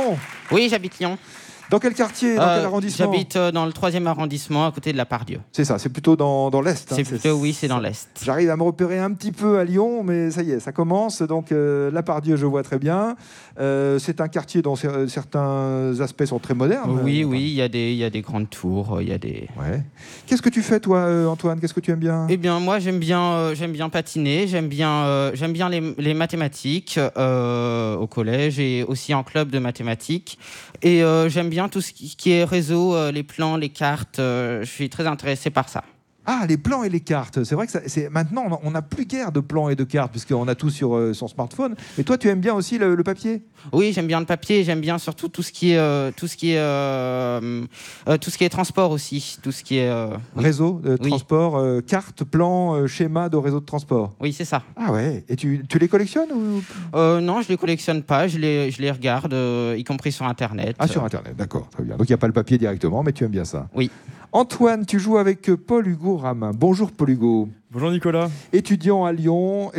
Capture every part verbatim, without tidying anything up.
Lyon? Oui, j'habite Lyon. Dans quel quartier? Dans euh, quel arrondissement? J'habite euh, dans le troisième arrondissement, à côté de la Pardieu. C'est ça, c'est plutôt dans, dans l'Est. Hein, c'est plutôt, oui, c'est dans l'Est. J'arrive à me repérer un petit peu à Lyon, mais ça y est, ça commence. Donc, euh, la Pardieu, je vois très bien. Euh, c'est un quartier dont certains aspects sont très modernes. Oui, oui, il y, y a des grandes tours, il y a des... Ouais. Qu'est-ce que tu fais, toi, euh, Antoine? Qu'est-ce que tu aimes bien? Eh bien, moi, j'aime bien, euh, j'aime bien patiner, j'aime bien, euh, j'aime bien les, les mathématiques euh, au collège et aussi en club de mathématiques. Et euh, j'aime bien tout ce qui, qui est réseau, euh, les plans, les cartes. Euh, je suis très intéressé par ça. Ah, les plans et les cartes. C'est vrai que ça, c'est, maintenant, on n'a plus guère de plans et de cartes, puisqu'on a tout sur euh, son smartphone. Mais toi, tu aimes bien aussi le, le papier? Oui, j'aime bien le papier. J'aime bien surtout tout ce qui est, euh, tout ce qui est, euh, euh, tout ce qui est transport aussi. Tout ce qui est euh, réseau de oui. transport, euh, cartes, plans, euh, schémas de réseau de transport. Oui, c'est ça. Ah ouais. Et tu, tu les collectionnes ou... euh, Non, je les collectionne pas. Je les, je les regarde, euh, y compris sur Internet. Ah, sur Internet, d'accord, très bien. Donc il n'y a pas le papier directement, mais tu aimes bien ça. Oui. Antoine, tu joues avec Paul Hugo Ramin. Bonjour Paul Hugo. Bonjour Nicolas. Étudiant à Lyon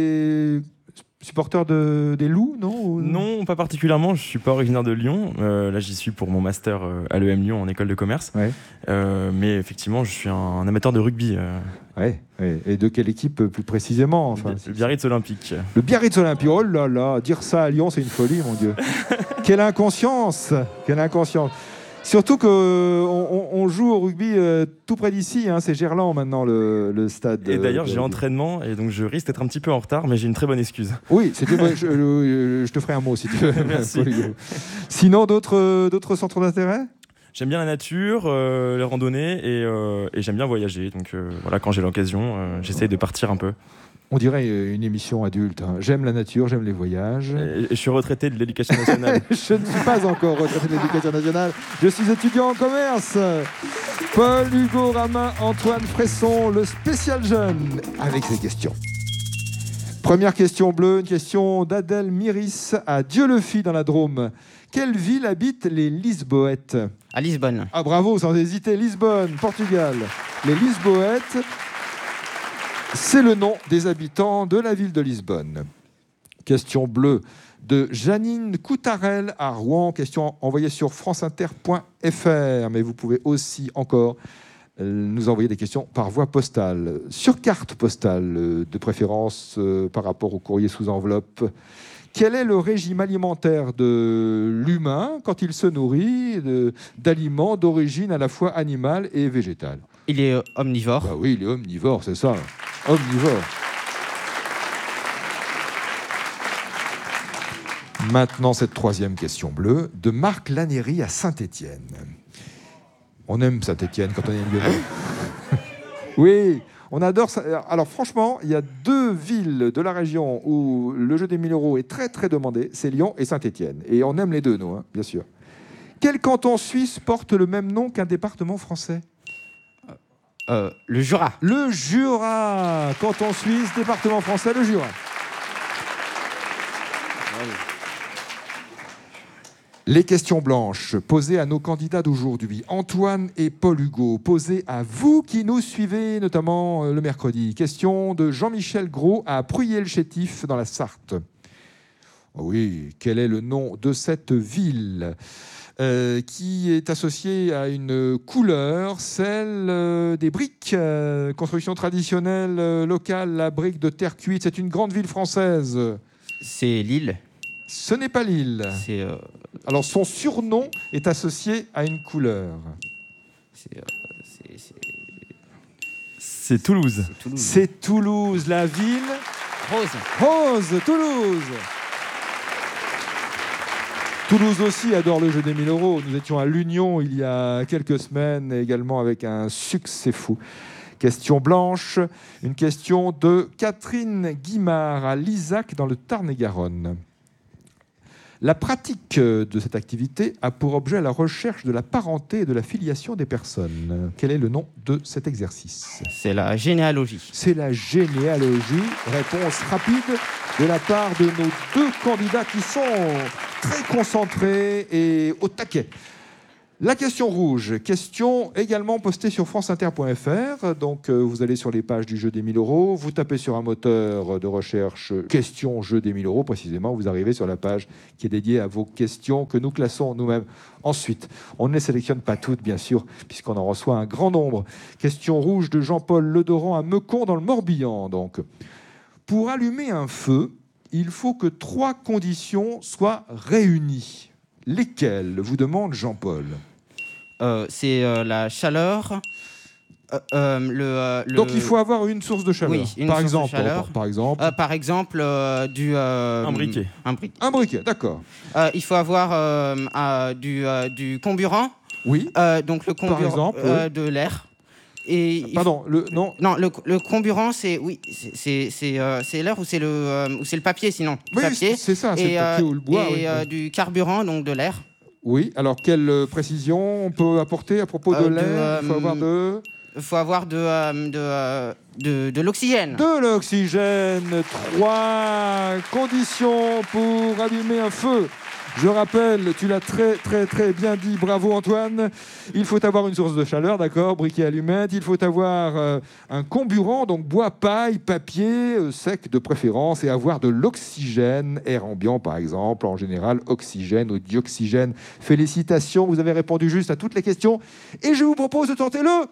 et supporter de, des Loups, non? Non, pas particulièrement. Je ne suis pas originaire de Lyon. Euh, là, j'y suis pour mon master euh, à l'E M Lyon en école de commerce. Ouais. Euh, mais effectivement, je suis un, un amateur de rugby. Euh... Ouais, ouais. Et de quelle équipe plus précisément? Enfin, Le Biarritz Olympique. Le Biarritz Olympique. Oh là là, dire ça à Lyon, c'est une folie, mon Dieu. Quelle inconscience! Quelle inconscience! Surtout qu'on on, on joue au rugby euh, tout près d'ici, hein, c'est Gerland maintenant le, le stade. Et d'ailleurs, de, j'ai de... entraînement et donc je risque d'être un petit peu en retard, mais j'ai une très bonne excuse. Oui, c'était moi, je, je, je te ferai un mot si tu veux. Merci. Sinon, d'autres, d'autres centres d'intérêt? J'aime bien la nature, euh, les randonnées et, euh, et j'aime bien voyager. Donc euh, voilà, quand j'ai l'occasion, euh, j'essaye de partir un peu. On dirait une émission adulte. Hein. J'aime la nature, j'aime les voyages. Et, et je suis retraité de l'éducation nationale. Je ne suis pas encore retraité de l'éducation nationale. Je suis étudiant en commerce. Paul Hugo Ramin, Antoine Fresson, le spécial jeune, avec ses questions. Première question bleue, une question d'Adèle Miris à Dieu-le-Fit dans la Drôme. Quelle ville habitent les Lisboètes? À Lisbonne. Ah bravo, sans hésiter, Lisbonne, Portugal. Les Lisboètes, c'est le nom des habitants de la ville de Lisbonne. Question bleue de Janine Coutarel à Rouen. Question envoyée sur franceinter point f r. Mais vous pouvez aussi encore nous envoyer des questions par voie postale. Sur carte postale, de préférence euh, par rapport au courrier sous enveloppe. Quel est le régime alimentaire de l'humain quand il se nourrit de, d'aliments d'origine à la fois animale et végétale? Il est euh, omnivore. Bah oui, il est omnivore, c'est ça. Omnivore. Maintenant, cette troisième question bleue de Marc Lanéry à Saint-Étienne. On aime Saint-Étienne quand on est lyonnais. Oui, on adore ça. Alors franchement, il y a deux villes de la région où le jeu des mille euros est très très demandé, c'est Lyon et Saint-Étienne. Et on aime les deux, nous, hein, bien sûr. Quel canton suisse porte le même nom qu'un département français? Euh, le Jura. Le Jura, canton suisse, département français, le Jura. Les questions blanches posées à nos candidats d'aujourd'hui, Antoine et Paul Hugo, posées à vous qui nous suivez, notamment le mercredi. Question de Jean-Michel Gros à Pruyé-le-Chétif dans la Sarthe. Oui, quel est le nom de cette ville euh, qui est associée à une couleur, celle euh, des briques, euh, construction traditionnelle euh, locale, la brique de terre cuite. C'est une grande ville française. C'est Lille. Ce n'est pas Lille. C'est, euh... Alors, son surnom est associé à une couleur. C'est, euh, c'est, c'est... c'est Toulouse. C'est Toulouse. C'est Toulouse, la ville... Rose. Rose, Toulouse. Toulouse aussi adore le jeu des mille euros. Nous étions à l'Union il y a quelques semaines, également avec un succès fou. Question blanche, une question de Catherine Guimard à Lisac dans le Tarn-et-Garonne. La pratique de cette activité a pour objet la recherche de la parenté et de la filiation des personnes. Quel est le nom de cet exercice? C'est la généalogie. C'est la généalogie. Réponse rapide de la part de nos deux candidats qui sont très concentrés et au taquet. La question rouge, question également postée sur franceinter point F R. Donc, euh, vous allez sur les pages du jeu des mille euros, vous tapez sur un moteur de recherche question jeu des mille euros, précisément, vous arrivez sur la page qui est dédiée à vos questions que nous classons nous-mêmes. Ensuite, on ne les sélectionne pas toutes, bien sûr, puisqu'on en reçoit un grand nombre. Question rouge de Jean-Paul Ledoran à Meucon, dans le Morbihan. Donc, pour allumer un feu, il faut que trois conditions soient réunies. Lesquelles, vous demande Jean-Paul? Euh, c'est euh, la chaleur. Euh, euh, le, euh, le... Donc il faut avoir une source de chaleur. Oui, une par, source exemple, de chaleur. Par, par exemple, Euh, par exemple, euh, du euh, Un briquet. Un briquet. Un briquet, d'accord. Euh, il faut avoir euh, euh, du, euh, du comburant. Oui. Euh, donc le comburant exemple, euh, oui. de l'air. Et Pardon, faut... le non. Non, le, le comburant, c'est oui, c'est c'est euh, c'est l'air ou c'est le euh, ou c'est le papier sinon. Oui, papier. c'est ça, c'est et, le papier euh, ou le bois. Et oui, euh, oui. du carburant, donc de l'air. Oui, alors quelle euh, précision on peut apporter à propos de Euh, de, l'air? euh, Il faut avoir de... Il faut avoir de, euh, de, euh, de, de l'oxygène. De l'oxygène. Trois conditions pour allumer un feu. Je rappelle, tu l'as très très très bien dit, bravo Antoine. Il faut avoir une source de chaleur, d'accord, briquet allumette. Il faut avoir euh, un comburant, donc bois, paille, papier, euh, sec de préférence, et avoir de l'oxygène, air ambiant par exemple, en général oxygène ou dioxygène. Félicitations, vous avez répondu juste à toutes les questions. Et je vous propose de tenter le...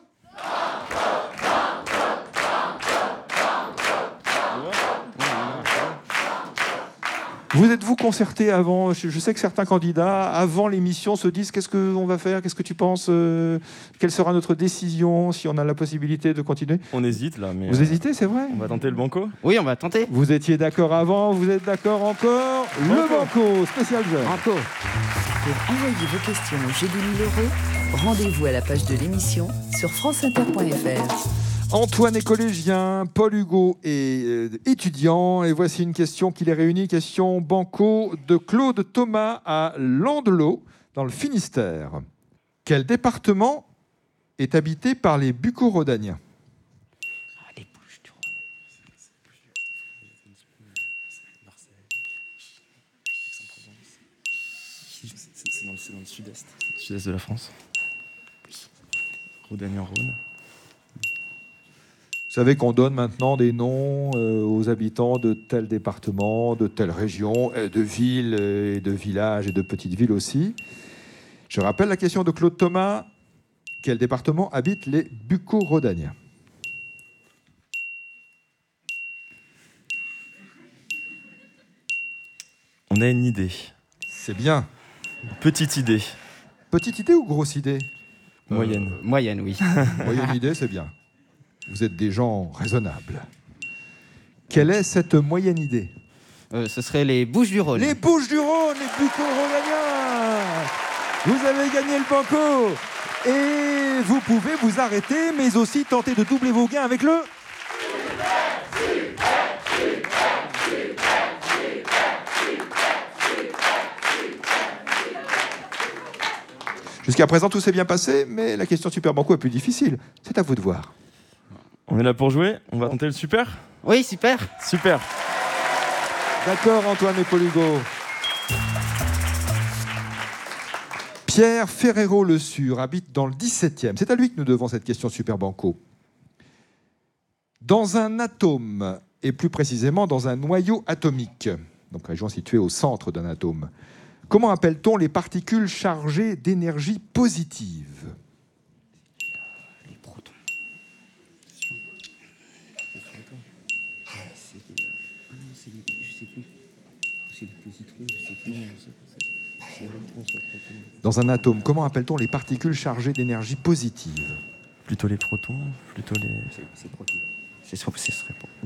Vous êtes-vous concerté avant? Je, je sais que certains candidats, avant l'émission, se disent qu'est-ce qu'on va faire? Qu'est-ce que tu penses? euh, Quelle sera notre décision si on a la possibilité de continuer? On hésite là, mais. Vous euh, hésitez, c'est vrai? On va tenter le banco. Oui, on va tenter. Vous étiez d'accord avant, vous êtes d'accord encore? Le banco, spécial jeu. Banco. Pour envoyer vos questions au jeu des mille euros, rendez-vous à la page de l'émission sur franceinter point F R. Antoine est collégien, Paul Hugo est euh, étudiant, et voici une question qui les réunit, question banco de Claude Thomas à Landelot, dans le Finistère. Quel département est habité par les Bucco-Rhodaniens? Ah, les Bouches du C'est dans, dans le sud-est. Sud-est de la France. Rhodanian-Rhône. Vous savez qu'on donne maintenant des noms euh, aux habitants de tel département, de telle région, euh, de villes euh, et de villages et de petites villes aussi. Je rappelle la question de Claude Thomas. Quel département habitent les Bucco-Rhodaniens? On a une idée. C'est bien. Petite idée. Petite idée ou grosse idée? Moyenne. Euh, moyenne, oui. Moyenne idée, c'est bien. Vous êtes des gens raisonnables. Quelle est cette moyenne idée? Euh, ce serait les Bouches du Rhône. Les Bouches-du-Rhône, les Bucco-Rhodaniens. Vous avez gagné le banco. Et vous pouvez vous arrêter, mais aussi tenter de doubler vos gains avec le... Jusqu'à présent, tout s'est bien passé, mais la question Super Banco est plus difficile. C'est à vous de voir. On est là pour jouer. On va tenter le super. Oui, super. Super. D'accord, Antoine et Paul Hugo. Pierre Ferrero-Le Sur habite dans le dix-septième. C'est à lui que nous devons cette question Super Banco. Dans un atome, et plus précisément dans un noyau atomique, donc région située au centre d'un atome, comment appelle-t-on les particules chargées d'énergie positive? Les protons. C'est les... Je sais plus. C'est les positrons, je sais plus. C'est les électrons sur le proton. Dans un atome, comment appelle-t-on les particules chargées d'énergie positive? Plutôt les protons. Plutôt les. C'est protons. Ce serait,